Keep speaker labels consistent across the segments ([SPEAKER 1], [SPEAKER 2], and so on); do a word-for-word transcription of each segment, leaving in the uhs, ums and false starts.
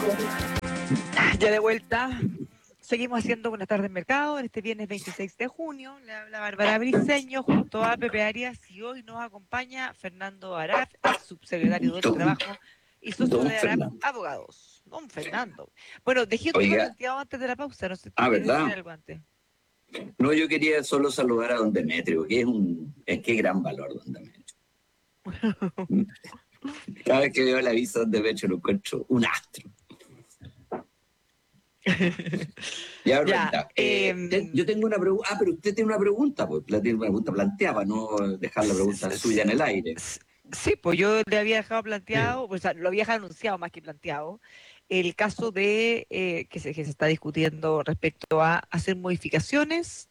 [SPEAKER 1] Ya de vuelta, seguimos haciendo Buenas tardes Mercado en este viernes veintiséis de junio. Le habla Bárbara Briceño junto a Pepe Arias y hoy nos acompaña Fernando Araf, ex subsecretario del
[SPEAKER 2] Don,
[SPEAKER 1] Trabajo y socio
[SPEAKER 2] don
[SPEAKER 1] de Araf
[SPEAKER 2] Fernando.
[SPEAKER 1] Abogados. Don Fernando. Bueno, dejé un tema
[SPEAKER 2] Oiga,
[SPEAKER 1] planteado antes de la pausa, no sé si tú
[SPEAKER 2] ah,
[SPEAKER 1] quieres
[SPEAKER 2] ¿verdad?
[SPEAKER 1] decir algo antes.
[SPEAKER 2] No, yo quería solo saludar a don Demetrio, que es un, es que gran valor, don Demetrio. Cada vez que veo la visa de don Demetrio lo encuentro un astro. Ya,
[SPEAKER 1] Ya,
[SPEAKER 2] verdad. Eh,
[SPEAKER 1] em,
[SPEAKER 2] te- yo tengo una pregunta. Ah, pero usted tiene una pregunta, pues. La tiene una pregunta planteada, no dejar la pregunta
[SPEAKER 1] s-
[SPEAKER 2] suya en el aire.
[SPEAKER 1] s- Sí, pues yo le había dejado planteado, pues, o sea, lo había dejado anunciado más que planteado, el caso de eh, que, se, que se está discutiendo respecto a hacer modificaciones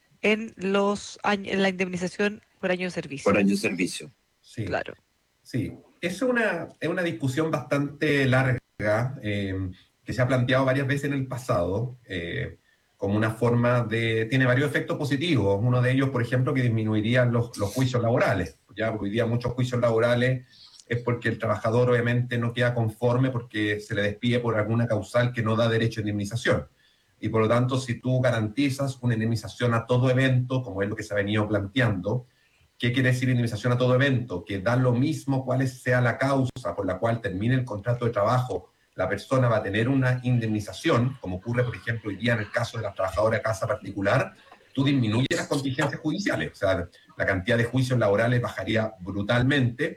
[SPEAKER 1] en los años, en la indemnización por año de
[SPEAKER 2] Por
[SPEAKER 1] servicio.
[SPEAKER 2] año de servicio.
[SPEAKER 3] Sí,
[SPEAKER 1] Claro.
[SPEAKER 3] sí. Es una, es una discusión bastante larga eh, que se ha planteado varias veces en el pasado eh, como una forma de... Tiene varios efectos positivos. Uno de ellos, por ejemplo, que disminuiría los, los juicios laborales. Ya hoy día muchos juicios laborales es porque el trabajador obviamente no queda conforme porque se le despide por alguna causal que no da derecho a indemnización. Y por lo tanto, si tú garantizas una indemnización a todo evento, como es lo que se ha venido planteando, ¿qué quiere decir indemnización a todo evento? Que da lo mismo cuál sea la causa por la cual termine el contrato de trabajo, la persona va a tener una indemnización, como ocurre, por ejemplo, hoy día en el caso de la trabajadora de casa particular, tú disminuyes las contingencias judiciales, o sea, la cantidad de juicios laborales bajaría brutalmente,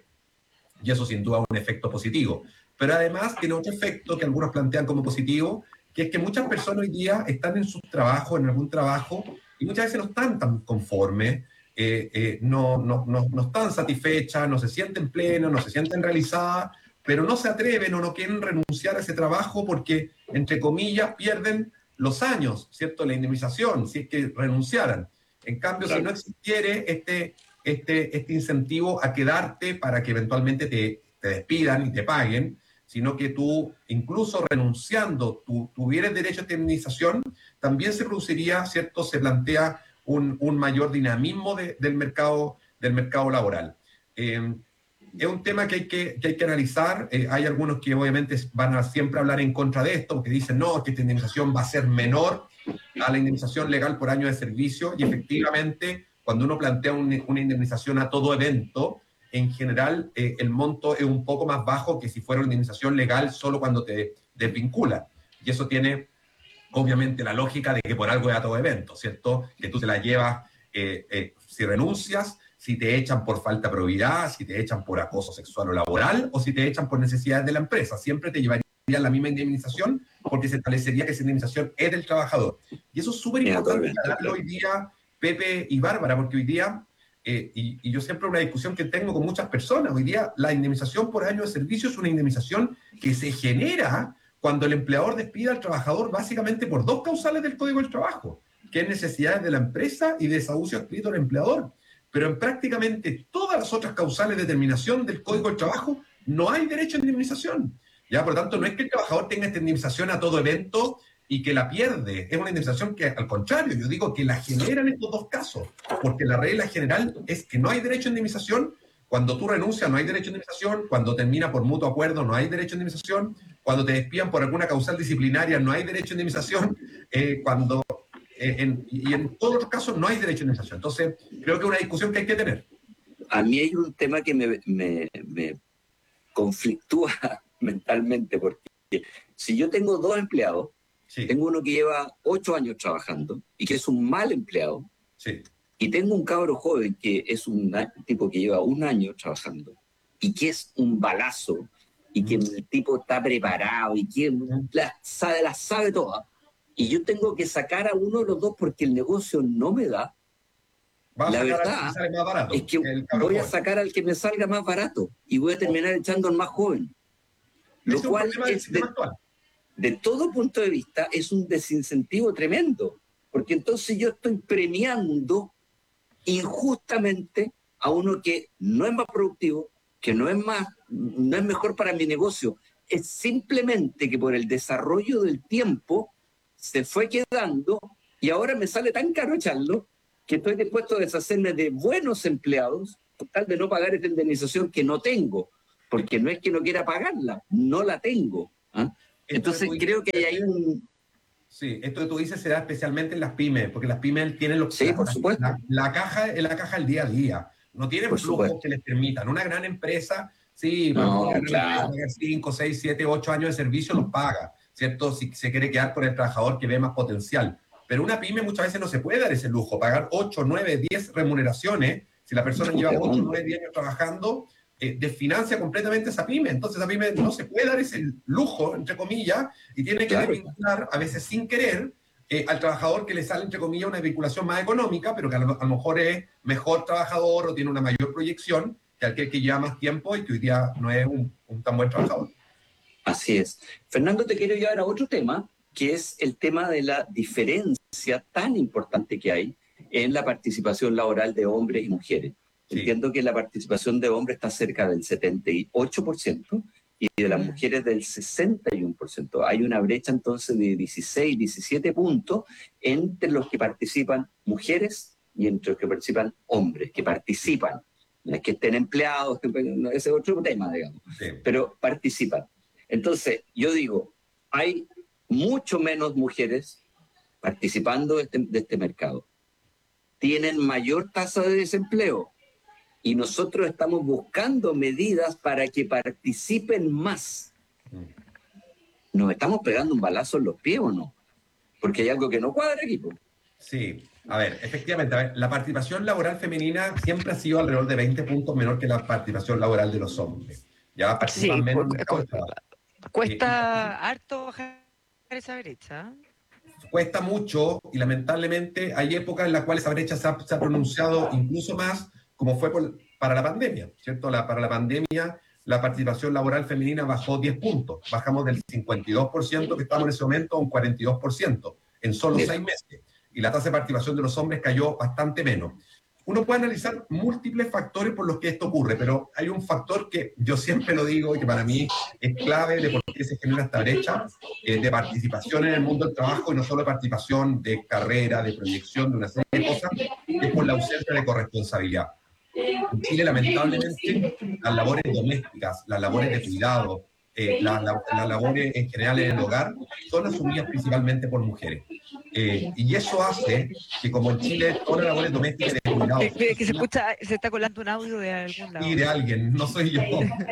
[SPEAKER 3] y eso sin duda es un efecto positivo. Pero además tiene otro efecto que algunos plantean como positivo, que es que muchas personas hoy día están en sus trabajos, en algún trabajo, y muchas veces no están tan conformes, eh, eh, no, no, no, no están satisfechas, no se sienten plenas, no se sienten realizadas, pero no se atreven o no quieren renunciar a ese trabajo porque, entre comillas, pierden los años, ¿cierto? La indemnización, si es que renunciaran. En cambio, claro, si no existiera este, este, este incentivo a quedarte para que eventualmente te, te despidan y te paguen, sino que tú, incluso renunciando, tú tuvieras derecho a esta indemnización, también se produciría, ¿cierto? Se plantea un, un mayor dinamismo de, del, mercado, del mercado laboral. Eh, es un tema que hay que, que, hay que analizar. Eh, hay algunos que obviamente van a siempre hablar en contra de esto, porque dicen, no, que esta indemnización va a ser menor a la indemnización legal por año de servicio, y efectivamente, cuando uno plantea un, una indemnización a todo evento, en general eh, el monto es un poco más bajo que si fuera una indemnización legal solo cuando te desvincula. Y eso tiene, obviamente, la lógica de que por algo es a todo evento, ¿cierto? Que tú te la llevas eh, eh, si renuncias, si te echan por falta de probidad, si te echan por acoso sexual o laboral, o si te echan por necesidades de la empresa. Siempre te llevaría la misma indemnización porque se establecería que esa indemnización es del trabajador. Y eso es súper importante hablarlo hoy día, Pepe y Bárbara, porque hoy día, eh, y, y yo siempre una discusión que tengo con muchas personas, hoy día la indemnización por año de servicio es una indemnización que se genera cuando el empleador despide al trabajador básicamente por dos causales del Código del Trabajo, que es necesidades de la empresa y desahucio escrito del empleador. Pero en prácticamente todas las otras causales de determinación del Código del Trabajo no hay derecho a indemnización. ¿Ya? Por lo tanto, no es que el trabajador tenga esta indemnización a todo evento y que la pierde. Es una indemnización que, al contrario, yo digo que la genera en estos dos casos, porque la regla general es que no hay derecho a indemnización. Cuando tú renuncias no hay derecho a indemnización, cuando termina por mutuo acuerdo no hay derecho a indemnización, cuando te despidan por alguna causal disciplinaria no hay derecho a indemnización, eh, cuando, eh, en, y en todos los casos no hay derecho a indemnización. Entonces, creo que es una discusión que hay que tener.
[SPEAKER 2] A mí hay un tema que me, me, me conflictúa mentalmente, porque si yo tengo dos empleados, sí, tengo uno que lleva ocho años trabajando y que es un mal empleado,
[SPEAKER 3] sí, y
[SPEAKER 2] tengo un cabro joven que es un tipo que lleva un año trabajando y que es un balazo y que el tipo está preparado y que la sabe, la sabe toda, y yo tengo que sacar a uno de los dos porque el negocio no me da,
[SPEAKER 3] Va a
[SPEAKER 2] la
[SPEAKER 3] sacar
[SPEAKER 2] verdad
[SPEAKER 3] al que sale más barato,
[SPEAKER 2] es que
[SPEAKER 3] voy
[SPEAKER 2] joven. a
[SPEAKER 3] joven.
[SPEAKER 2] sacar al que me salga más barato y voy a terminar oh. echando al más joven, lo
[SPEAKER 3] es
[SPEAKER 2] cual es de, de todo punto de vista es un desincentivo tremendo, porque entonces yo estoy premiando injustamente a uno que no es más productivo, que no es más, no es mejor para mi negocio. Es simplemente que por el desarrollo del tiempo se fue quedando y ahora me sale tan caro echarlo que estoy dispuesto a deshacerme de buenos empleados con tal de no pagar esta indemnización que no tengo, porque no es que no quiera pagarla, no la tengo. ¿eh? Entonces
[SPEAKER 3] que
[SPEAKER 2] creo que hay un...
[SPEAKER 3] Sí, esto que tú dices se da especialmente en las pymes, porque las pymes tienen lo,
[SPEAKER 2] Sí,
[SPEAKER 3] la,
[SPEAKER 2] por supuesto.
[SPEAKER 3] La, la caja es la caja del día a día. No tienen
[SPEAKER 2] Por
[SPEAKER 3] flujos
[SPEAKER 2] supuesto.
[SPEAKER 3] que les permitan. Una gran empresa, sí,
[SPEAKER 2] No,
[SPEAKER 3] una gran
[SPEAKER 2] claro.
[SPEAKER 3] empresa pagar cinco, seis, siete, ocho años de servicio los paga, ¿cierto? Si se quiere quedar con el trabajador que ve más potencial. Pero una pyme muchas veces no se puede dar ese lujo, pagar ocho, nueve, diez remuneraciones. Si la persona lleva ocho, nueve, diez años trabajando, eh, desfinancia completamente esa pyme. Entonces esa pyme no se puede dar ese lujo, entre comillas, y tiene que
[SPEAKER 2] Claro.
[SPEAKER 3] desvincular, a veces sin querer, eh, al trabajador que le sale, entre comillas, una vinculación más económica, pero que a lo, a lo mejor es mejor trabajador o tiene una mayor proyección que aquel que lleva más tiempo y que hoy día no es un, un tan buen trabajador.
[SPEAKER 2] Así es. Fernando, te quiero llevar a otro tema, que es el tema de la diferencia tan importante que hay en la participación laboral de hombres y mujeres. Sí. Entiendo que la participación de hombres está cerca del setenta y ocho por ciento y de las mujeres del sesenta y uno por ciento. Hay una brecha entonces de dieciséis, diecisiete puntos entre los que participan mujeres y entre los que participan hombres, que participan. No es que estén empleados, ese es otro tema, digamos, sí. Pero participan. Entonces, yo digo, hay mucho menos mujeres participando de este, de este mercado. Tienen mayor tasa de desempleo y nosotros estamos buscando medidas para que participen más. ¿Nos estamos pegando un balazo en los pies o no? Porque hay algo que no cuadra aquí.
[SPEAKER 3] Sí, a ver, efectivamente, a ver, la participación laboral femenina siempre ha sido alrededor de veinte puntos menor que la participación laboral de los hombres. Ya participan
[SPEAKER 1] sí,
[SPEAKER 3] menos
[SPEAKER 1] cu
[SPEAKER 3] en el
[SPEAKER 1] cu cuesta eh, harto bajar esa brecha.
[SPEAKER 3] Cuesta mucho y lamentablemente hay épocas en las cuales esa brecha se ha, se ha pronunciado incluso más, como fue por, para la pandemia, ¿cierto? La, para la pandemia la participación laboral femenina bajó diez puntos, bajamos del cincuenta y dos por ciento que estamos en ese momento a un cuarenta y dos por ciento en solo seis meses, y la tasa de participación de los hombres cayó bastante menos. Uno puede analizar múltiples factores por los que esto ocurre, pero hay un factor que yo siempre lo digo y que para mí es clave de por qué se genera esta brecha eh, de participación en el mundo del trabajo, y no solo de participación de carrera, de proyección, de una serie de cosas, es por la ausencia de corresponsabilidad. En Chile, lamentablemente, las labores domésticas, las labores de cuidado, eh, las la, la labores en general en el hogar son asumidas principalmente por mujeres. Eh, y eso hace que, como en Chile todas las labores domésticas de cuidado...
[SPEAKER 1] Que, que, que se escucha, se está colando un audio de algún lado.
[SPEAKER 3] Y de alguien, no soy yo.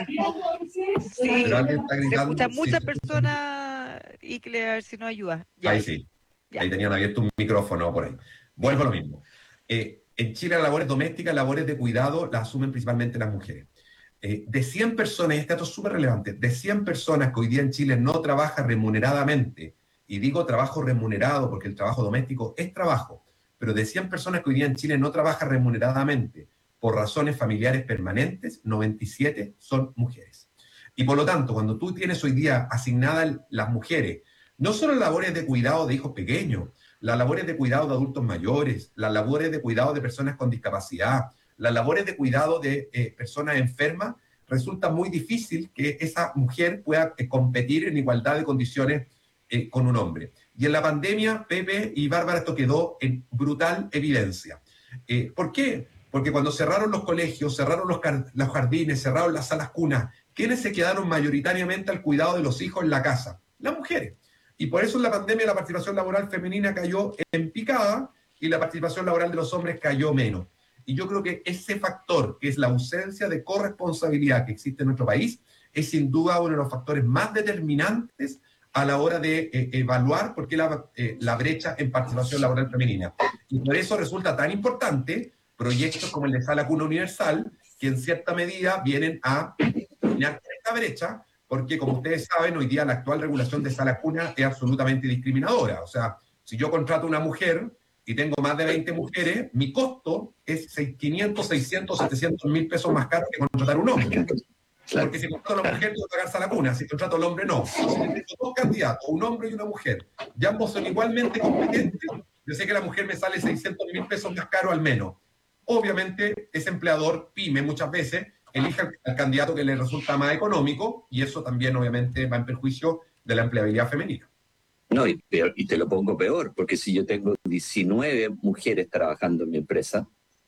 [SPEAKER 1] Sí,
[SPEAKER 3] pero alguien está gritando.
[SPEAKER 1] Se escuchan
[SPEAKER 3] sí,
[SPEAKER 1] muchas
[SPEAKER 3] sí,
[SPEAKER 1] personas y que le a ver si nos ayuda.
[SPEAKER 3] Ya. Ahí sí, ya. Ahí tenían abierto un micrófono por ahí. Vuelvo a lo mismo. Eh, en Chile las labores domésticas, labores de cuidado, las asumen principalmente las mujeres. Eh, de cien personas, y este dato es súper relevante, de cien personas que hoy día en Chile no trabajan remuneradamente, y digo trabajo remunerado porque el trabajo doméstico es trabajo, pero de cien personas que hoy día en Chile no trabajan remuneradamente por razones familiares permanentes, noventa y siete son mujeres. Y por lo tanto, cuando tú tienes hoy día asignadas las mujeres, no solo labores de cuidado de hijos pequeños, las labores de cuidado de adultos mayores, las labores de cuidado de personas con discapacidad, las labores de cuidado de eh, personas enfermas, resulta muy difícil que esa mujer pueda eh, competir en igualdad de condiciones eh, con un hombre. Y en la pandemia, Pepe y Bárbara, esto quedó en brutal evidencia. Eh, ¿Por qué? Porque cuando cerraron los colegios, cerraron los, los jardines, cerraron las salas cunas, ¿quiénes se quedaron mayoritariamente al cuidado de los hijos en la casa? Las mujeres. Y por eso en la pandemia la participación laboral femenina cayó en picada y la participación laboral de los hombres cayó menos. Y yo creo que ese factor, que es la ausencia de corresponsabilidad que existe en nuestro país, es sin duda uno de los factores más determinantes a la hora de eh, evaluar por qué la, eh, la brecha en participación laboral femenina. Y por eso resulta tan importante proyectos como el de Sala Cuna Universal, que en cierta medida vienen a eliminar esta brecha, porque como ustedes saben, hoy día la actual regulación de Sala Cuna es absolutamente discriminadora. O sea, si yo contrato a una mujer y tengo más de veinte mujeres, mi costo es quinientos, seiscientos, setecientos mil pesos más caro que contratar a un hombre. Porque si contrato a una mujer, tengo que pagar Sala Cuna, si contrato al hombre, no. Si tengo dos candidatos, un hombre y una mujer, y ambos son igualmente competentes, yo sé que la mujer me sale seiscientos mil pesos más caro al menos. Obviamente, ese empleador, pyme, muchas veces, elige al candidato que le resulta más económico, y eso también, obviamente, va en perjuicio de la empleabilidad femenina.
[SPEAKER 2] No, y, peor, y te lo pongo peor, porque si yo tengo diecinueve mujeres trabajando en mi empresa,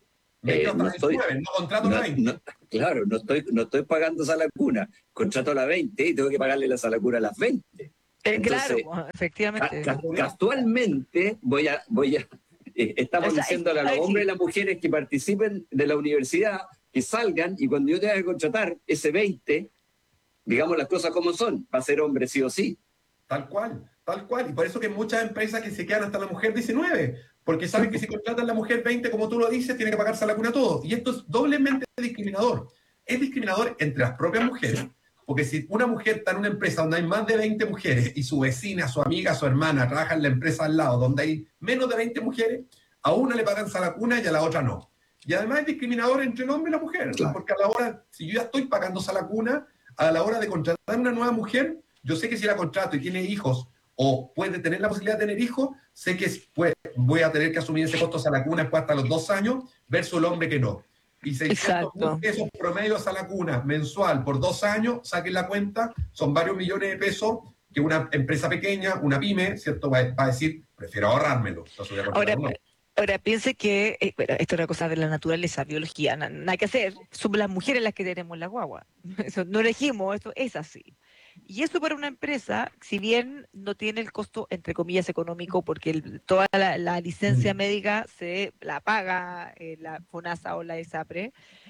[SPEAKER 3] eh, no, estoy, diecinueve, no contrato
[SPEAKER 2] no,
[SPEAKER 3] a veinte.
[SPEAKER 2] No, claro, no estoy, no estoy pagando Sala Cuna, contrato a la veinte y tengo que pagarle la Sala Cuna a las veinte.
[SPEAKER 1] Eh,
[SPEAKER 2] Entonces,
[SPEAKER 1] claro, efectivamente.
[SPEAKER 2] ca- casualmente, voy a, voy a, eh, estamos
[SPEAKER 1] O sea,
[SPEAKER 2] diciéndole a
[SPEAKER 1] es-
[SPEAKER 2] los
[SPEAKER 1] a
[SPEAKER 2] hombres y
[SPEAKER 1] ver,
[SPEAKER 2] las mujeres que participen de la universidad, que salgan, y cuando yo tenga que contratar ese veinte, digamos las cosas como son, va a ser hombre sí o sí.
[SPEAKER 3] Tal cual, tal cual. Y por eso que muchas empresas que se quedan hasta la mujer diecinueve, porque saben que si contratan a la mujer veinte, como tú lo dices, tiene que pagarse la cuna todo. Y esto es doblemente discriminador. Es discriminador entre las propias mujeres, porque si una mujer está en una empresa donde hay más de veinte mujeres y su vecina, su amiga, su hermana trabaja en la empresa al lado donde hay menos de veinte mujeres, a una le pagan salacuna y a la otra no. Y además es discriminador entre el hombre y la mujer,
[SPEAKER 2] Claro.
[SPEAKER 3] porque a la hora, si yo ya estoy pagando salacuna, a la hora de contratar una nueva mujer, yo sé que si la contrato y tiene hijos o puede tener la posibilidad de tener hijos, sé que pues, voy a tener que asumir ese costo a la cuna después hasta los dos años versus el hombre que no. Y seiscientos mil
[SPEAKER 1] Exacto.
[SPEAKER 3] pesos promedios a la cuna mensual por dos años, saquen la cuenta, son varios millones de pesos que una empresa pequeña, una pyme, ¿cierto? Va, va a decir, prefiero ahorrármelo. Entonces voy a contratar
[SPEAKER 1] Ahora,
[SPEAKER 3] uno.
[SPEAKER 1] ahora piense que eh, bueno, esto es una cosa de la naturaleza, biología, na- nada que hacer. Somos las mujeres las que tenemos la guagua. Eso no elegimos, eso es así. Y eso para una empresa, si bien no tiene el costo, entre comillas, económico, porque el- toda la, la licencia
[SPEAKER 3] Mm.
[SPEAKER 1] médica se la paga eh, la FONASA o la ESAPRE,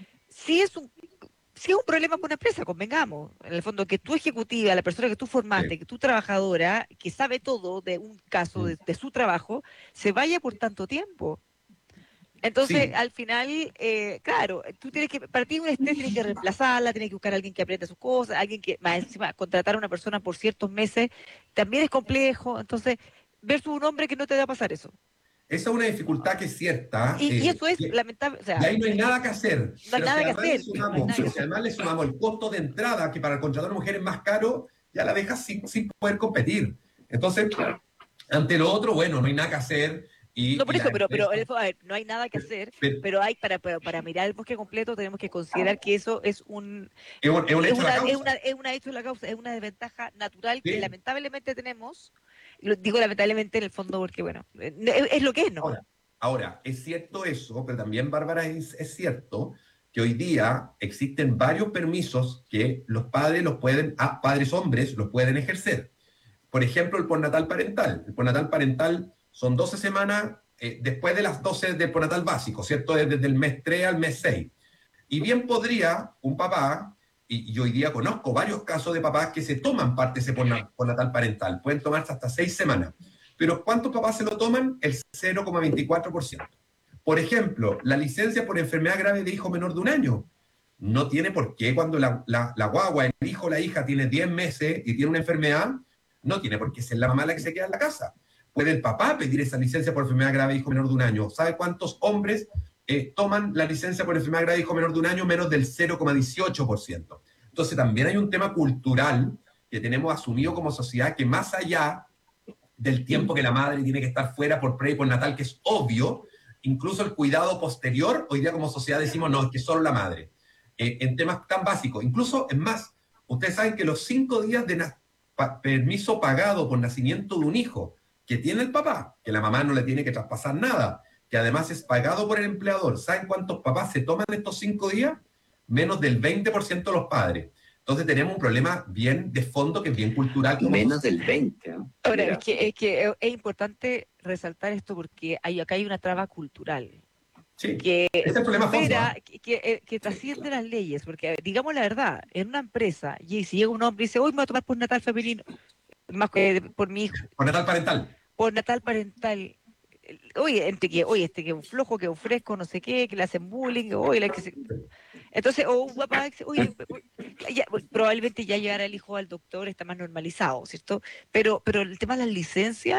[SPEAKER 1] sí es un, sí es un problema para una empresa, convengamos. En el fondo, que tu ejecutiva, la persona que tú formaste,
[SPEAKER 3] Sí.
[SPEAKER 1] que tu trabajadora, que sabe todo de un caso,
[SPEAKER 3] Mm.
[SPEAKER 1] de, de su trabajo, se vaya por tanto tiempo. Entonces,
[SPEAKER 3] Sí,
[SPEAKER 1] al final, eh, claro, tú tienes que, para ti un estrés tienes que reemplazarla, tienes que buscar a alguien que aprenda sus cosas, alguien que, más encima, contratar a una persona por ciertos meses, también es complejo. Entonces, versus un hombre que no te va a pasar eso.
[SPEAKER 3] esa es una dificultad que es cierta.
[SPEAKER 1] Y, y
[SPEAKER 3] eh,
[SPEAKER 1] eso es
[SPEAKER 3] y,
[SPEAKER 1] lamentable, o
[SPEAKER 3] y
[SPEAKER 1] sea,
[SPEAKER 3] ahí no hay nada que hacer.
[SPEAKER 1] no hay
[SPEAKER 3] Pero si
[SPEAKER 1] nada que
[SPEAKER 3] además le
[SPEAKER 1] hacer, no hay
[SPEAKER 3] sumamos,
[SPEAKER 1] nada que
[SPEAKER 3] pero si
[SPEAKER 1] hacer.
[SPEAKER 3] además le sumamos el costo de entrada, que para contratar a una mujer es más caro, ya la dejas sin, sin poder competir. Entonces, ante lo otro, bueno, no hay nada que hacer. Y,
[SPEAKER 1] No por
[SPEAKER 3] y las
[SPEAKER 1] eso, pero, pero
[SPEAKER 3] empresas.
[SPEAKER 1] en el fondo, a ver, no hay nada que hacer,
[SPEAKER 3] Pero,
[SPEAKER 1] pero hay para, para, para mirar el bosque completo tenemos que considerar que eso es un
[SPEAKER 3] es, un, es un
[SPEAKER 1] es
[SPEAKER 3] hecho de la
[SPEAKER 1] una, es
[SPEAKER 3] causa.
[SPEAKER 1] una, es una hecho de la causa, es una desventaja natural que
[SPEAKER 3] ¿Sí?
[SPEAKER 1] lamentablemente tenemos. Lo digo lamentablemente en el fondo porque, bueno, eh, es, es lo que es nomás.
[SPEAKER 3] Ahora, ahora, es cierto eso, pero también, Bárbara, es, es cierto que hoy día existen varios permisos que los padres los pueden, ah, padres hombres los pueden ejercer. Por ejemplo, el postnatal parental. El postnatal parental son doce semanas eh, después de las doce del postnatal básico, ¿cierto? Desde el mes tres al mes seis. Y bien podría un papá, y, y hoy día conozco varios casos de papás que se toman parte de ese postnatal parental, pueden tomarse hasta seis semanas. Pero ¿cuántos papás se lo toman? El cero coma veinticuatro por ciento. Por ejemplo, la licencia por enfermedad grave de hijo menor de un año. No tiene por qué cuando la, la, la guagua, el hijo o la hija tiene diez meses y tiene una enfermedad, no tiene por qué ser la mamá la que se queda en la casa. Puede el papá pedir esa licencia por enfermedad grave de hijo menor de un año. ¿Sabe cuántos hombres eh, toman la licencia por enfermedad grave de hijo menor de un año? Menos del cero coma dieciocho por ciento. Entonces también hay un tema cultural que tenemos asumido como sociedad que más allá del tiempo que la madre tiene que estar fuera por pre y por natal, que es obvio, incluso el cuidado posterior, hoy día como sociedad decimos, no, es que solo la madre. Eh, en temas tan básicos. Incluso, es más, ustedes saben que los cinco días de pa permiso pagado por nacimiento de un hijo que tiene el papá, que la mamá no le tiene que traspasar nada, que además es pagado por el empleador, ¿saben cuántos papás se toman estos cinco días? Menos del veinte por ciento de los padres. Entonces tenemos un problema bien de fondo que es bien cultural. Como
[SPEAKER 2] Menos
[SPEAKER 3] sociedad.
[SPEAKER 2] del veinte. ¿eh?
[SPEAKER 1] Ahora,
[SPEAKER 2] Mira.
[SPEAKER 1] es que, es que es importante resaltar esto porque hay, acá hay una traba cultural
[SPEAKER 3] Sí,
[SPEAKER 1] que
[SPEAKER 3] ese es el problema fondo.
[SPEAKER 1] supera,
[SPEAKER 3] ¿eh?
[SPEAKER 1] que, que, eh, que trasciende las leyes, porque a ver, digamos la verdad, en una empresa, y si llega un hombre y dice, hoy me voy a tomar por natal femenino, más que por mi hijo,
[SPEAKER 3] Por natal parental.
[SPEAKER 1] por natal parental, eh, oye, entre que, oye, este que es un flojo, que es un fresco, no sé qué, que le hacen bullying, oye, la que se... Entonces, o un papá dice, oye, ya, bueno, probablemente ya llegar el hijo al doctor está más normalizado, ¿cierto? Pero, pero el tema de las licencias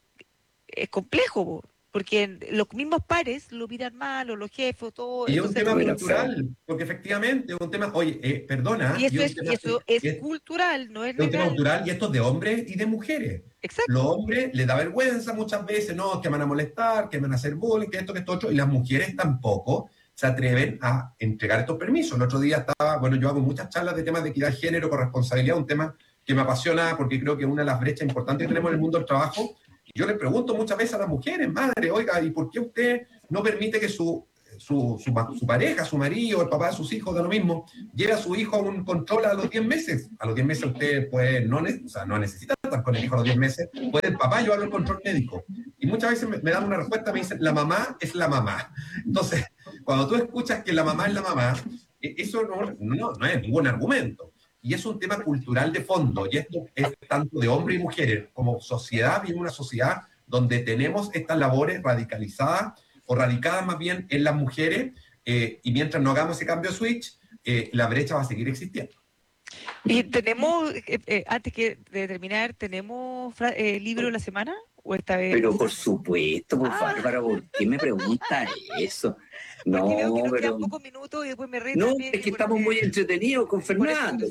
[SPEAKER 1] es complejo, po, porque los mismos pares lo miran mal, o los jefes, todo,
[SPEAKER 3] Y es un
[SPEAKER 1] entonces,
[SPEAKER 3] tema
[SPEAKER 2] Mira, feo.
[SPEAKER 3] cultural, porque efectivamente es un tema, oye, eh, perdona,
[SPEAKER 1] y
[SPEAKER 3] y
[SPEAKER 1] eso
[SPEAKER 3] es
[SPEAKER 1] es,
[SPEAKER 3] un tema,
[SPEAKER 1] y eso es
[SPEAKER 3] es,
[SPEAKER 1] cultural, no es
[SPEAKER 3] es un tema
[SPEAKER 1] legal.
[SPEAKER 3] cultural y esto es de hombres y de mujeres. Los
[SPEAKER 1] Exacto.
[SPEAKER 3] hombres les da vergüenza muchas veces, no, que me van a molestar, que me van a hacer bullying, que esto, que esto, otro, y las mujeres tampoco se atreven a entregar estos permisos. El otro día estaba, bueno, yo hago muchas charlas de temas de equidad de género, corresponsabilidad, un tema que me apasiona porque creo que es una de las brechas importantes que tenemos en el mundo del trabajo. Y yo le pregunto muchas veces a las mujeres, madre, oiga, ¿y por qué usted no permite que su su, su, su pareja, su marido, el papá de sus hijos, da lo mismo, lleva a su hijo a un control a los diez meses. A los diez meses usted puede, no, o sea, no necesita estar con el hijo a los diez meses, puede el papá llevarlo al control médico. Y muchas veces me, me dan una respuesta, me dicen, la mamá es la mamá. Entonces, cuando tú escuchas que la mamá es la mamá, eso no, no, no es ningún argumento. Y es un tema cultural de fondo, y esto es tanto de hombres y mujeres, como sociedad, y una sociedad donde tenemos estas labores radicalizadas, o radicadas más bien en las mujeres, eh, y mientras no hagamos ese cambio de switch, eh, la brecha va a seguir existiendo.
[SPEAKER 1] Y tenemos, eh, eh, antes que de terminar, ¿tenemos eh, libro de la semana? ¿O esta vez?
[SPEAKER 2] Pero por supuesto, pues,
[SPEAKER 1] ah.
[SPEAKER 2] Bárbara, ¿por qué me pregunta eso?
[SPEAKER 1] Porque
[SPEAKER 2] no,
[SPEAKER 1] veo que nos
[SPEAKER 2] pero...
[SPEAKER 1] quedan pocos minutos y después me retan.
[SPEAKER 2] No, es que estamos muy entretenidos con Fernando.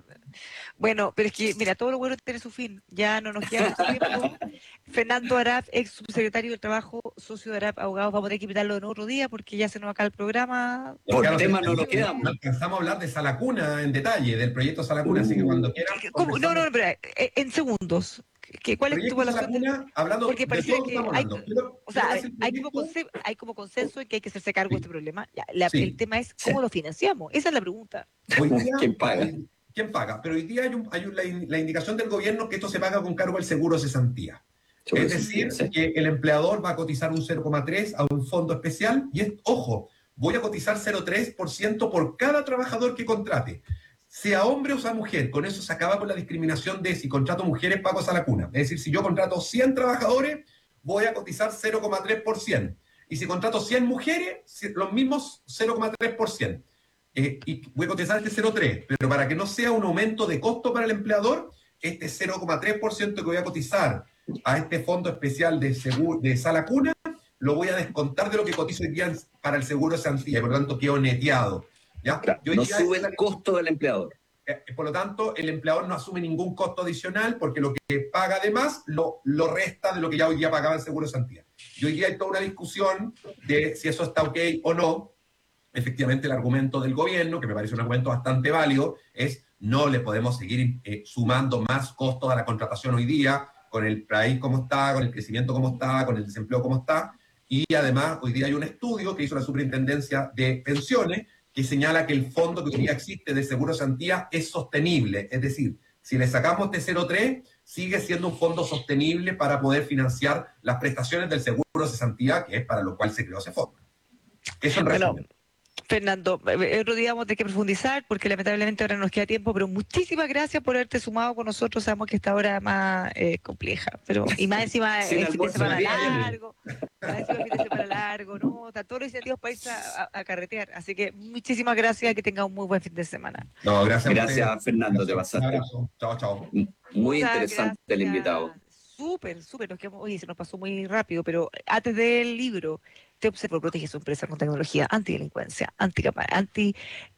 [SPEAKER 1] Bueno, pero es que, mira, todo lo bueno tiene su fin. Ya no nos queda mucho tiempo. Fernando Arap, ex subsecretario del Trabajo, socio de Arap Abogados, vamos a tener que invitarlo en otro día porque ya se nos acaba el programa.
[SPEAKER 2] Por el tema no nos quedamos.
[SPEAKER 3] No alcanzamos a hablar de Salacuna en detalle, del proyecto Salacuna, uh, así que cuando quieran...
[SPEAKER 1] ¿Cómo? No, no, no, pero en segundos. ¿Qué, ¿Cuál es tu evaluación?
[SPEAKER 3] De... Hablando
[SPEAKER 1] porque parece que hay,
[SPEAKER 3] quiero,
[SPEAKER 1] o sea, hay, hay, como consen, hay como consenso en que hay que hacerse cargo sí. de este problema. Ya, la, sí. El tema es cómo sí. lo financiamos. Esa es la pregunta.
[SPEAKER 3] Hoy día, ¿quién paga? ¿Quién paga? Pero hoy día hay, un, hay un, la, la indicación del gobierno que esto se paga con cargo al seguro de cesantía. Seguro es decir, sí. que el empleador va a cotizar un cero coma tres a un fondo especial y, es, ojo, voy a cotizar cero coma tres por ciento por cada trabajador que contrate. Sea hombre o sea mujer, con eso se acaba con la discriminación de si contrato mujeres, pago Salacuna. Es decir, si yo contrato cien trabajadores, voy a cotizar cero coma tres por ciento. Y si contrato cien mujeres, los mismos cero coma tres por ciento. Eh, y voy a cotizar este cero coma tres por ciento, pero para que no sea un aumento de costo para el empleador, este cero coma tres por ciento que voy a cotizar a este fondo especial de, seguro, de Salacuna, lo voy a descontar de lo que cotizo hoy día para el seguro de cesantía, y por lo tanto quedo neteado. ¿Ya?
[SPEAKER 2] Claro, no sube el costo del empleador.
[SPEAKER 3] Por lo tanto, el empleador no asume ningún costo adicional porque lo que paga además lo, lo resta de lo que ya hoy día pagaba el seguro de cesantía. Y hoy día hay toda una discusión de si eso está ok o no. Efectivamente, el argumento del gobierno, que me parece un argumento bastante válido, es no le podemos seguir eh, sumando más costos a la contratación hoy día, con el país como está, con el crecimiento como está, con el desempleo como está. Y además, hoy día hay un estudio que hizo la Superintendencia de Pensiones que señala que el fondo que hoy día existe de seguro de cesantía es sostenible. Es decir, si le sacamos este cero coma tres, sigue siendo un fondo sostenible para poder financiar las prestaciones del seguro de cesantía, que es para lo cual se creó ese fondo. Eso en resumen.
[SPEAKER 1] Bueno, Fernando, otro día vamos a tener que profundizar porque lamentablemente ahora no nos queda tiempo, pero muchísimas gracias por haberte sumado con nosotros. Sabemos que esta hora es más eh, compleja, pero y más encima el fin de semana largo, más encima el fin de semana largo, ¿no? Están todos los incentivos para irse a, a, a carretear. Así que muchísimas gracias y que tengas un muy buen fin de semana.
[SPEAKER 3] No, gracias.
[SPEAKER 2] Gracias, Fernando, te pasaste.
[SPEAKER 3] Un abrazo. Chao, chao.
[SPEAKER 2] Muy
[SPEAKER 1] Muchas
[SPEAKER 2] interesante
[SPEAKER 1] gracias.
[SPEAKER 2] el invitado.
[SPEAKER 1] Súper, súper. Nos quedamos, oye, se nos pasó muy rápido, pero antes del libro, Te Observo protege su empresa con tecnología antidelincuencia, anticámara, anti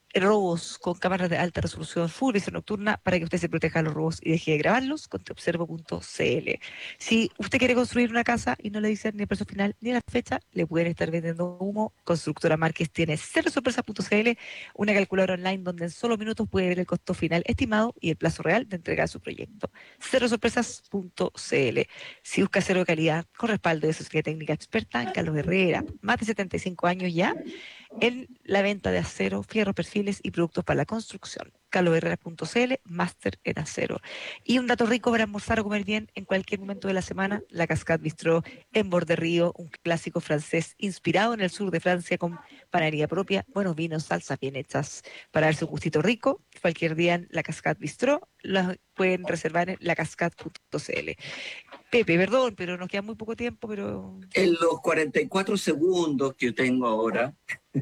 [SPEAKER 1] robos con cámaras de alta resolución, full visión nocturna, para que usted se proteja de los robos y deje de grabarlos con teobservo punto c l. Si usted quiere construir una casa y no le dicen ni el precio final ni la fecha, le pueden estar vendiendo humo. Constructora Márquez tiene cero sorpresas punto c l, una calculadora online donde en solo minutos puede ver el costo final estimado y el plazo real de entrega de su proyecto. cero sorpresas punto c l. Si busca acero de calidad con respaldo de asesoría técnica experta en Carlos Herrera, más de setenta y cinco años ya en la venta de acero, fierro, perfiles y productos para la construcción. carlos herrera punto c l, máster en acero. Y un dato rico para almorzar o comer bien en cualquier momento de la semana, la Cascade Bistrot en Borde Río, un clásico francés inspirado en el sur de Francia con panadería propia, buenos vinos, salsas bien hechas para darse un gustito rico. Cualquier día en la Cascade Bistrot, la pueden reservar en la cascade punto c l. Pepe, perdón, pero nos queda muy poco tiempo, pero...
[SPEAKER 2] En los cuarenta y cuatro segundos que yo tengo ahora,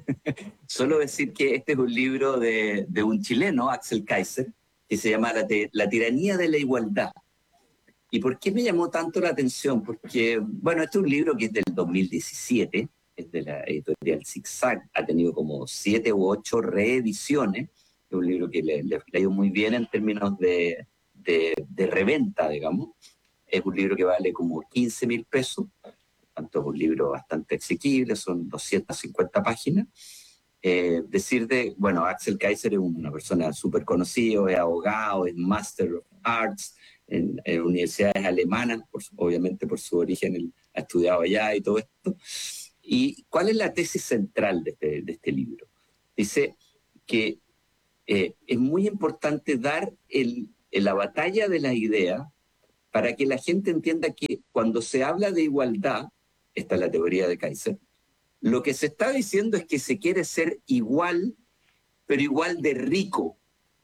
[SPEAKER 2] solo decir que este es un libro de, de un chileno, Axel Kaiser, que se llama la, la tiranía de la igualdad. ¿Y por qué me llamó tanto la atención? Porque, bueno, este es un libro que es del dos mil diecisiete, es de la editorial Zigzag, ha tenido como siete u ocho reediciones, es un libro que le, le ha ido muy bien en términos de, de, de reventa, digamos. Es un libro que vale como quince mil pesos, tanto es un libro bastante asequible, son doscientas cincuenta páginas. Eh, decir de, bueno, Axel Kaiser es una persona súper conocida, es abogado, es Master of Arts en, en universidades alemanas, por, obviamente por su origen, él ha estudiado allá y todo esto. ¿Y cuál es la tesis central de este, de este libro? Dice que eh, es muy importante dar el, la batalla de la idea para que la gente entienda que cuando se habla de igualdad, esta es la teoría de Kaiser, lo que se está diciendo es que se quiere ser igual, pero igual de rico.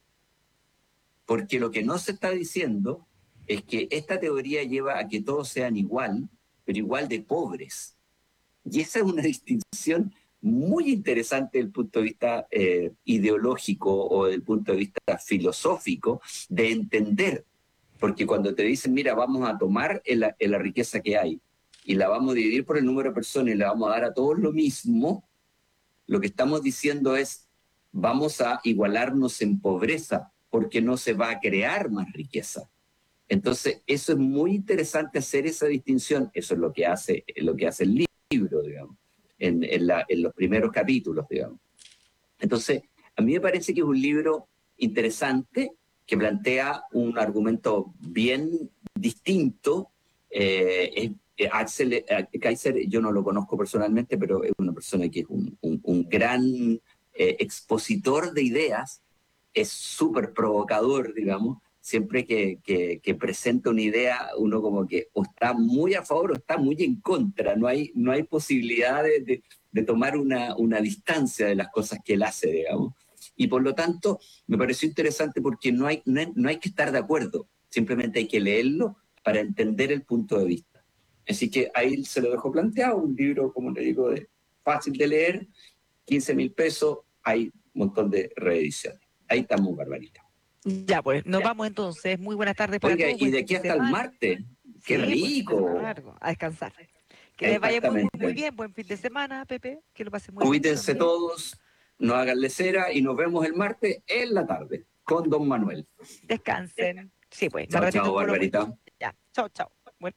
[SPEAKER 2] Porque lo que no se está diciendo es que esta teoría lleva a que todos sean igual, pero igual de pobres. Y esa es una distinción muy interesante desde el punto de vista eh, ideológico o desde el punto de vista filosófico de entender. Porque cuando te dicen, mira, vamos a tomar en la, en la riqueza que hay y la vamos a dividir por el número de personas y la vamos a dar a todos lo mismo, lo que estamos diciendo es, vamos a igualarnos en pobreza porque no se va a crear más riqueza. Entonces, eso es muy interesante hacer esa distinción. Eso es lo que hace, lo que hace el libro, digamos, en, en, la, en los primeros capítulos, digamos. Entonces, a mí me parece que es un libro interesante, que plantea un argumento bien distinto. Eh, eh, Axel eh, Kaiser, yo no lo conozco personalmente, pero es una persona que es un, un, un gran eh, expositor de ideas, es súper provocador, digamos. Siempre que, que, que presenta una idea, uno como que o está muy a favor o está muy en contra. No hay, no hay posibilidad de, de, de tomar una, una distancia de las cosas que él hace, digamos. Y por lo tanto, me pareció interesante porque no hay, no hay, no hay que estar de acuerdo, simplemente hay que leerlo para entender el punto de vista. Así que ahí se lo dejo planteado, un libro, como le digo, de, fácil de leer, quince mil pesos, hay un montón de reediciones. Ahí estamos, Barbarita.
[SPEAKER 1] Ya, pues, nos
[SPEAKER 2] ya.
[SPEAKER 1] vamos entonces. Muy buenas tardes para
[SPEAKER 2] Oiga,
[SPEAKER 1] todos.
[SPEAKER 2] y de aquí hasta el martes. ¡Qué
[SPEAKER 1] sí,
[SPEAKER 2] rico!
[SPEAKER 1] Pues, largo, a descansar. Que les vaya muy, muy, muy bien. Buen fin de semana, Pepe. Que lo pasen muy
[SPEAKER 2] Cuídense
[SPEAKER 1] bien. Cuídense
[SPEAKER 2] todos, no hagan lecera y nos vemos el martes en la tarde con Don Manuel.
[SPEAKER 1] Descansen. Sí, pues.
[SPEAKER 2] Chao, chao, Barbarita.
[SPEAKER 1] Ya, chao, chao. Bueno.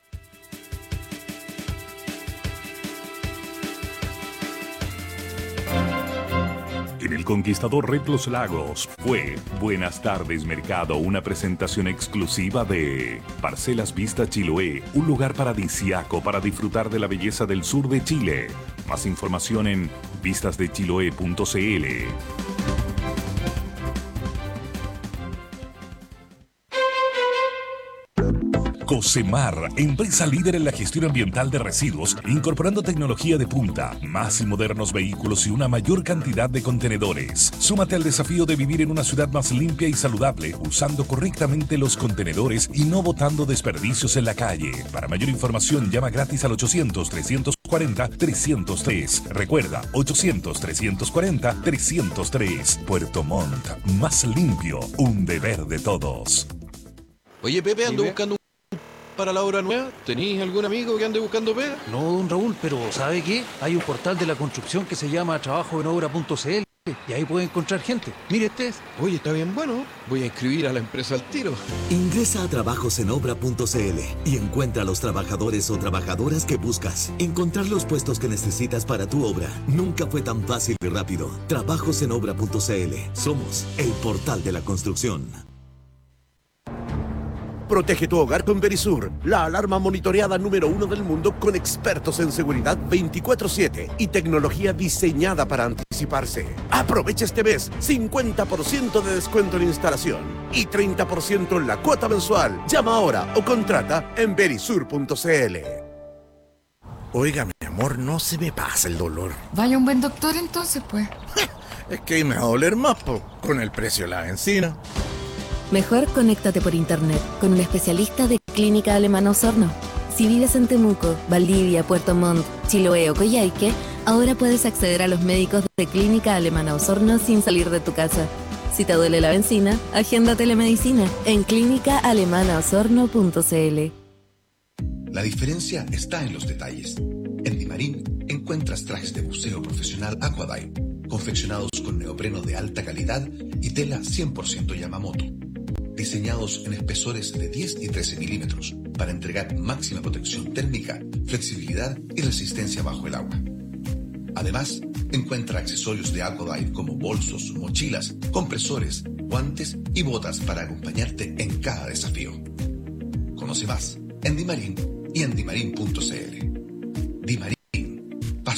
[SPEAKER 4] En El Conquistador Red Los Lagos fue Buenas tardes Mercado, una presentación exclusiva de Parcelas Vista Chiloé, un lugar paradisiaco para disfrutar de la belleza del sur de Chile. Más información en vistas de chiloé punto c l. Cocemar, empresa líder en la gestión ambiental de residuos, incorporando tecnología de punta, más y modernos vehículos y una mayor cantidad de contenedores. Súmate al desafío de vivir en una ciudad más limpia y saludable, usando correctamente los contenedores y no botando desperdicios en la calle. Para mayor información, llama gratis al ochocientos, trescientos cuarenta, trescientos tres. Recuerda, ochocientos, trescientos cuarenta, trescientos tres. Puerto Montt, más limpio, un deber de todos.
[SPEAKER 5] Oye, Pepe, ando buscando un para la obra nueva. ¿Tenéis algún amigo que ande buscando pega?
[SPEAKER 6] No, don Raúl, pero ¿sabe qué? Hay un portal de la construcción que se llama trabajo en obra punto c l y ahí puede encontrar gente. Mire este es.
[SPEAKER 5] Oye, está bien bueno. Voy a inscribir a la empresa al tiro.
[SPEAKER 7] Ingresa a trabajos en obra punto c l y encuentra a los trabajadores o trabajadoras que buscas. Encontrar los puestos que necesitas para tu obra nunca fue tan fácil y rápido. trabajos en obra punto c l. Somos el portal de la construcción.
[SPEAKER 8] Protege tu hogar con Verisur, la alarma monitoreada número uno del mundo con expertos en seguridad veinticuatro siete y tecnología diseñada para anticiparse. Aprovecha este mes cincuenta por ciento de descuento en instalación y treinta por ciento en la cuota mensual. Llama ahora o contrata en verisur punto c l. Oiga, mi amor, no se me pasa el dolor.
[SPEAKER 9] Vaya un buen doctor entonces, pues.
[SPEAKER 8] Es que ahí me va a doler más, po, con el precio de la benzina.
[SPEAKER 10] Mejor conéctate por internet con un especialista de Clínica Alemana Osorno. Si vives en Temuco, Valdivia, Puerto Montt, Chiloé o Coyhaique, ahora puedes acceder a los médicos de Clínica Alemana Osorno sin salir de tu casa. Si te duele la benzina, agenda telemedicina en clínica alemana osorno punto c l.
[SPEAKER 11] La diferencia está en los detalles. En Dimarín encuentras trajes de buceo profesional Aquadive, confeccionados con neopreno de alta calidad y tela cien por ciento Yamamoto. Diseñados en espesores de diez y trece milímetros para entregar máxima protección térmica, flexibilidad y resistencia bajo el agua. Además, encuentra accesorios de Aquadive como bolsos, mochilas, compresores, guantes y botas para acompañarte en cada desafío. Conoce más en Dimarín y en dimarín punto c l. Dimarín,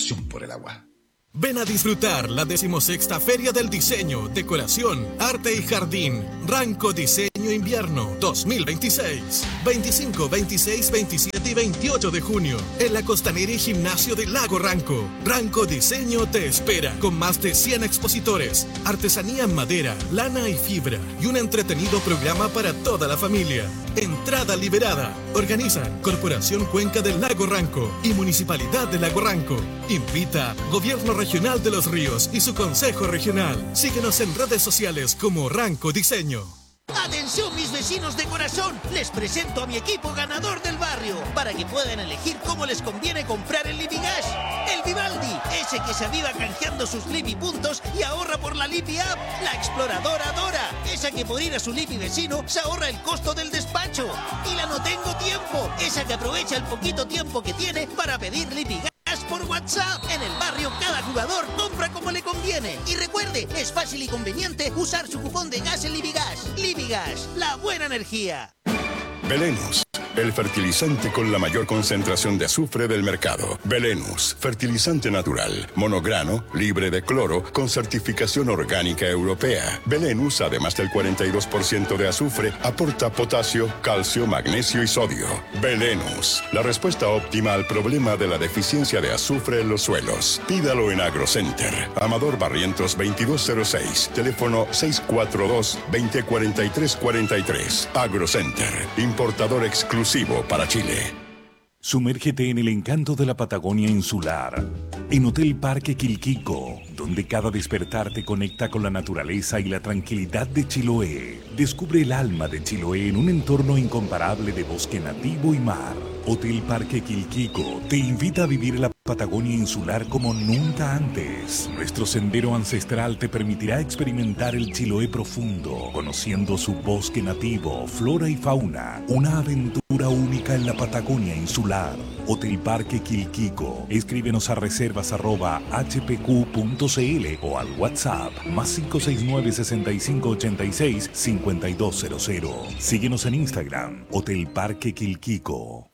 [SPEAKER 12] Ven a disfrutar la decimosexta Feria del Diseño, Decoración, Arte y Jardín, Ranco Diseño Invierno dos mil veintiséis. veinticinco, veintiséis, veintisiete y veintiocho de junio, en la Costanera y Gimnasio del Lago Ranco. Ranco Diseño te espera, con más de cien expositores, artesanía en madera, lana y fibra, y un entretenido programa para toda la familia. Entrada liberada. Organizan Corporación Cuenca del Lago Ranco y Municipalidad del Lago Ranco. Invita Gobierno Regional de los Ríos y su Consejo Regional. Síguenos en redes sociales como Ranco Diseño.
[SPEAKER 13] ¡Atención, mis vecinos de corazón! Les presento a mi equipo ganador del barrio para que puedan elegir cómo les conviene comprar el Lipigas. El Vivaldi, ese que se aviva canjeando sus Lipi puntos y ahorra por la Lipi App. La Exploradora Dora, esa que por ir a su Lipi vecino se ahorra el costo del despacho. Y la No Tengo Tiempo, esa que aprovecha el poquito tiempo que tiene para pedir Lipigas por WhatsApp. En el barrio cada jugador compra como le conviene. Y recuerde, es fácil y conveniente usar su cupón de gas en Lipigas. Lipigas, la buena energía.
[SPEAKER 14] Belenus, el fertilizante con la mayor concentración de azufre del mercado. Belenus, fertilizante natural, monograno, libre de cloro, con certificación orgánica europea. Belenus, además del cuarenta y dos por ciento de azufre, aporta potasio, calcio, magnesio y sodio. Belenus, la respuesta óptima al problema de la deficiencia de azufre en los suelos. Pídalo en AgroCenter. Amador Barrientos veintidós cero seis, teléfono seis cuatro dos, veinte cuarenta y tres cuarenta y tres. AgroCenter, importador exclusivo para Chile.
[SPEAKER 4] Sumérgete en el encanto de la Patagonia insular, en Hotel Parque Quilquico, donde cada despertar te conecta con la naturaleza y la tranquilidad de Chiloé. Descubre el alma de Chiloé en un entorno incomparable de bosque nativo y mar. Hotel Parque Quilquico te invita a vivir la Patagonia insular como nunca antes. Nuestro sendero ancestral te permitirá experimentar el Chiloé profundo, conociendo su bosque nativo, flora y fauna. Una aventura única en la Patagonia insular. Hotel Parque Quilquico. Escríbenos a reservas arroba h p q punto c l o al WhatsApp más cinco seis nueve, sesenta y cinco ochenta y seis, cincuenta y dos cero cero. Síguenos en Instagram, Hotel Parque Quilquico.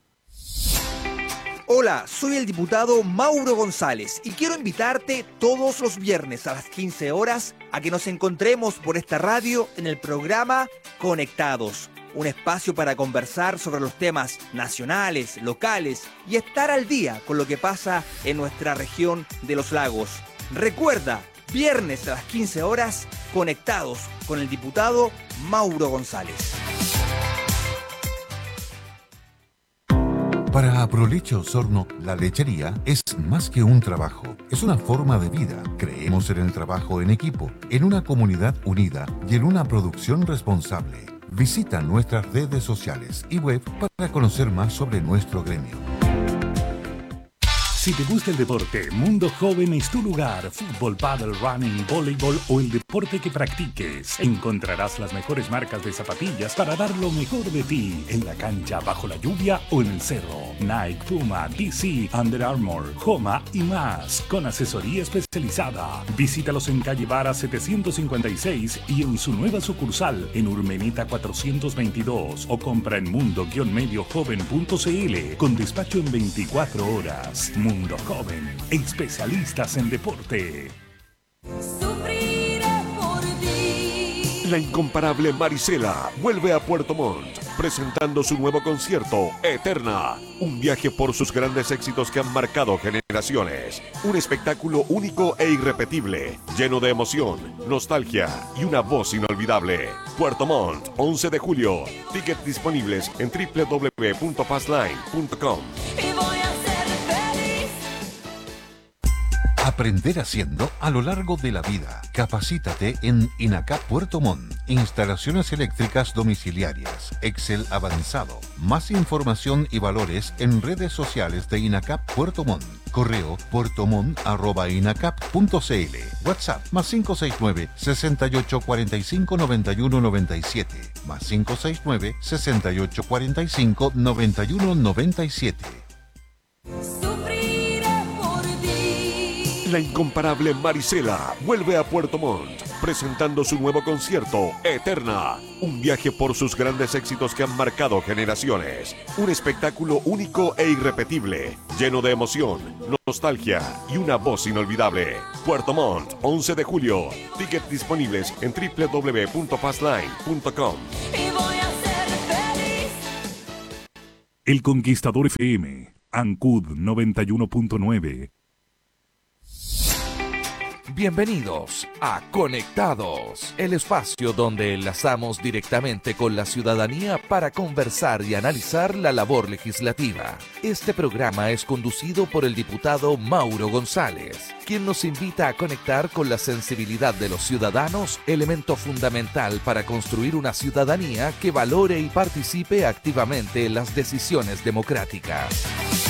[SPEAKER 15] Hola, soy el diputado Mauro González y quiero invitarte todos los viernes a las quince horas a que nos encontremos por esta radio en el programa Conectados, un espacio para conversar sobre los temas nacionales, locales y estar al día con lo que pasa en nuestra región de los lagos. Recuerda, viernes a las quince horas, Conectados con el diputado Mauro González.
[SPEAKER 16] Para Aproleche Osorno, la lechería es más que un trabajo, es una forma de vida. Creemos en el trabajo en equipo, en una comunidad unida y en una producción responsable. Visita nuestras redes sociales y web para conocer más sobre nuestro gremio.
[SPEAKER 4] Si te gusta el deporte, Mundo Joven es tu lugar. Fútbol, paddle, running, voleibol o el deporte que practiques. Encontrarás las mejores marcas de zapatillas para dar lo mejor de ti. En la cancha, bajo la lluvia o en el cerro. Nike, Puma, D C, Under Armour, Homa y más. Con asesoría especializada. Visítalos en calle Vara setecientos cincuenta y seis y en su nueva sucursal en Urmeneta cuatrocientos veintidós. O compra en mundo medio joven punto c l con despacho en veinticuatro horas. Mundo Joven, especialistas en deporte.
[SPEAKER 17] Sufriré por ti.
[SPEAKER 8] La incomparable Marisela vuelve a Puerto Montt, presentando su nuevo concierto, Eterna. Un viaje por sus grandes éxitos que han marcado generaciones. Un espectáculo único e irrepetible, lleno de emoción, nostalgia y una voz inolvidable. Puerto Montt, once de julio. Tickets disponibles en doble u doble u doble u punto fastline punto com.
[SPEAKER 16] Aprender haciendo a lo largo de la vida. Capacítate en INACAP Puerto Montt. Instalaciones eléctricas domiciliarias. Excel avanzado. Más información y valores en redes sociales de INACAP Puerto Montt. Correo puertomont arroba inacap punto c l. WhatsApp más cinco seis nueve, sesenta y ocho cuarenta y cinco noventa y uno noventa y siete. Más cinco seis nueve, sesenta y ocho cuarenta y cinco noventa y uno noventa y siete.
[SPEAKER 8] La incomparable Marisela vuelve a Puerto Montt, presentando su nuevo concierto, Eterna. Un viaje por sus grandes éxitos que han marcado generaciones. Un espectáculo único e irrepetible, lleno de emoción, nostalgia y una voz inolvidable. Puerto Montt, once de julio. Tickets disponibles en doble u doble u doble u punto fastline punto com.
[SPEAKER 4] El Conquistador F M, Ancud noventa y uno punto nueve.
[SPEAKER 18] Bienvenidos a Conectados, el espacio donde enlazamos directamente con la ciudadanía para conversar y analizar la labor legislativa. Este programa es conducido por el diputado Mauro González, quien nos invita a conectar con la sensibilidad de los ciudadanos, elemento fundamental para construir una ciudadanía que valore y participe activamente en las decisiones democráticas.